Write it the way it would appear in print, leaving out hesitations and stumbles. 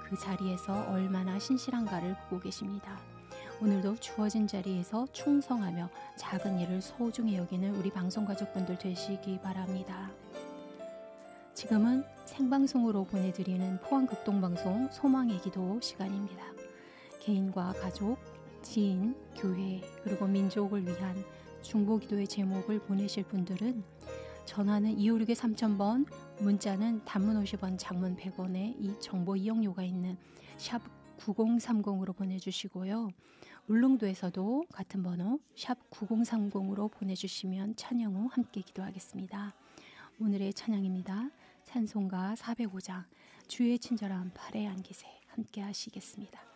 그 자리에서 얼마나 신실한가를 보고 계십니다. 오늘도 주어진 자리에서 충성하며 작은 일을 소중히 여기는 우리 방송가족분들 되시기 바랍니다. 지금은 생방송으로 보내드리는 포항극동방송 소망의 기도 시간입니다. 개인과 가족, 지인, 교회, 그리고 민족을 위한 중보기도의 제목을 보내실 분들은 전화는 256-3000번, 문자는 단문 50원, 장문 100원에 이 정보 이용료가 있는 샵 9030으로 보내주시고요. 울릉도에서도 같은 번호 샵 9030으로 보내주시면 찬양 후 함께 기도하겠습니다. 오늘의 찬양입니다. 찬송가 405장 주의 친절한 발에 안기세 함께 하시겠습니다.